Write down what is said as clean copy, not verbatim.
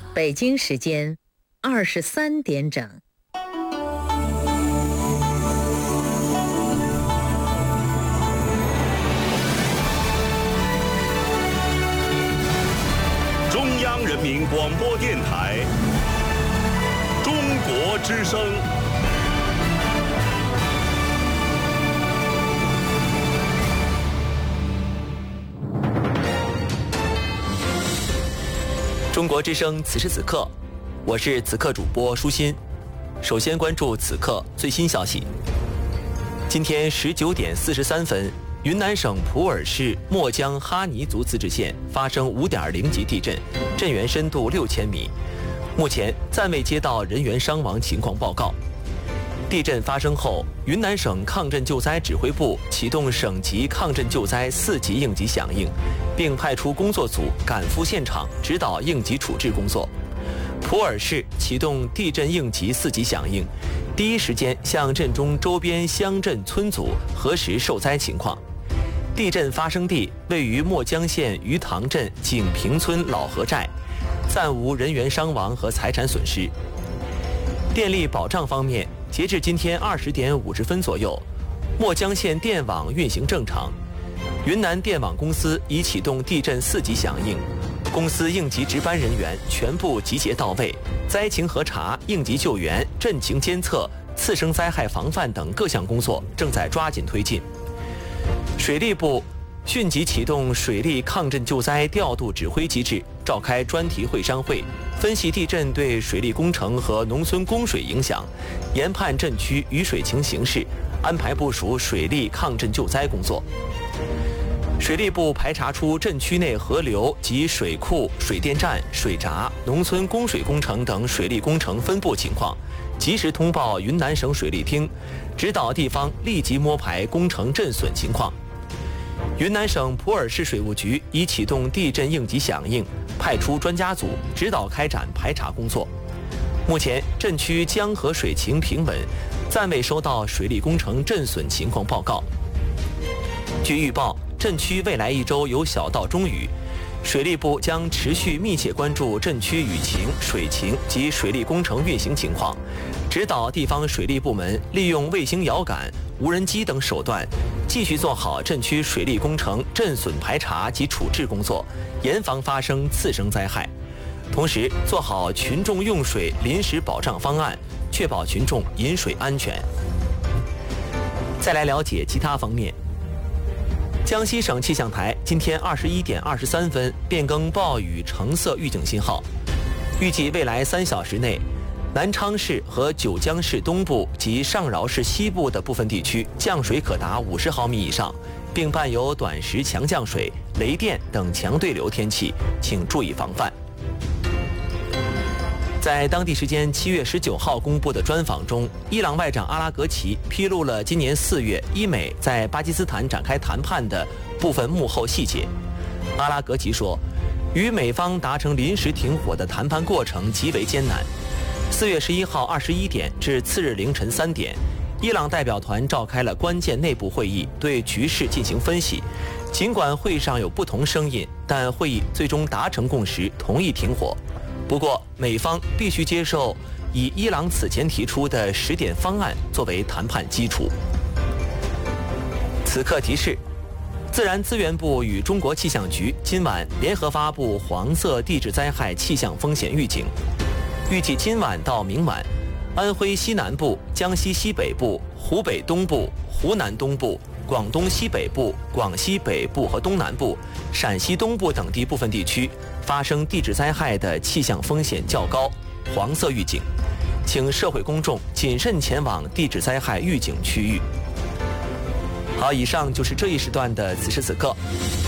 北京时间23点整。 中央人民广播电台中国之声。 中国之声，此时此刻，我是此刻主播舒心。首先关注此刻最新消息。今天19点43分，云南省普洱市墨江哈尼族自治县发生5.0级地震，震源深度6000米。目前暂未接到人员伤亡情况报告。地震发生后，云南省抗震救灾指挥部启动省级抗震救灾4级应急响应，并派出工作组赶赴现场指导应急处置工作。普洱市启动地震应急4级响应，第一时间向震中周边乡镇村组核实受灾情况。地震发生地位于墨江县鱼塘镇景平村老河寨，暂无人员伤亡和财产损失。电力保障方面，截至今天20点50分左右，墨江县电网运行正常。云南电网公司已启动地震4级响应，公司应急值班人员全部集结到位，灾情核查、应急救援、震情监测、次生灾害防范等各项工作正在抓紧推进。水利部迅即启动水利抗震救灾调度指挥机制，召开专题会商会，分析地震对水利工程和农村供水影响，研判震区雨水情形势，安排部署水利抗震救灾工作。水利部排查出震区内河流及水库、水电站、水闸、农村供水工程等水利工程分布情况，及时通报云南省水利厅，指导地方立即摸排工程震损情况。云南省普洱市水务局已启动地震应急响应，派出专家组指导开展排查工作。目前震区江河水情平稳，暂未收到水利工程震损情况报告。据预报，震区未来1周有小到中雨，水利部将持续密切关注震区雨情、水情及水利工程运行情况，指导地方水利部门利用卫星遥感、无人机等手段，继续做好震区水利工程震损排查及处置工作，严防发生次生灾害。同时，做好群众用水临时保障方案，确保群众饮水安全。再来了解其他方面。江西省气象台今天21点23分变更暴雨橙色预警信号，预计未来3小时内，南昌市和九江市东部及上饶市西部的部分地区降水可达50毫米以上，并伴有短时强降水、雷电等强对流天气，请注意防范。在当地时间7月19号公布的专访中，伊朗外长阿拉格齐披露了今年4月伊美在巴基斯坦展开谈判的部分幕后细节。阿拉格齐说，与美方达成临时停火的谈判过程极为艰难。4月11号21点至次日凌晨3点，伊朗代表团召开了关键内部会议，对局势进行分析。尽管会上有不同声音，但会议最终达成共识，同意停火。不过，美方必须接受以伊朗此前提出的10点方案作为谈判基础。此刻提示：自然资源部与中国气象局今晚联合发布黄色地质灾害气象风险预警，预计今晚到明晚，安徽西南部、江西西北部、湖北东部、湖南东部、广东西北部、广西北部和东南部、陕西东部等地部分地区发生地质灾害的气象风险较高，黄色预警，请社会公众谨慎前往地质灾害预警区域。好，以上就是这一时段的此时此刻。